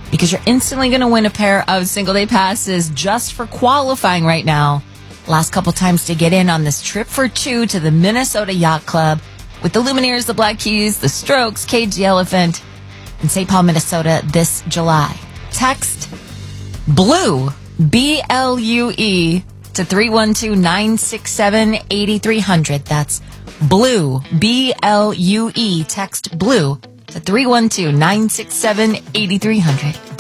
because you're instantly going to win a pair of single-day passes just for qualifying right now. Last couple times to get in on this trip for two to the Minnesota Yacht Club with the Lumineers, the Black Keys, the Strokes, Cage the Elephant in St. Paul, Minnesota this July. Text BLUE, B-L-U-E, to 312-967-8300. That's BLUE, B-L-U-E. Text BLUE to 312-967-8300.